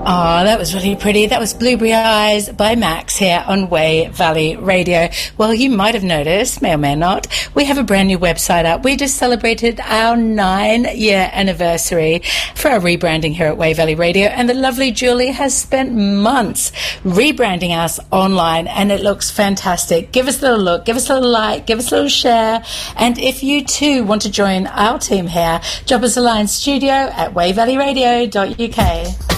Oh, that was really pretty. That was Blueberry Eyes by Max here on Way Valley Radio. Well, you might have noticed, may or may not, we have a brand new website up. We just celebrated our 9-year anniversary for our rebranding here at Way Valley Radio, and the lovely Julie has spent months rebranding us online, and it looks fantastic. Give us a little look, give us a little like, give us a little share, and if you too want to join our team here, drop us a line, studio@wayvalleyradio.uk.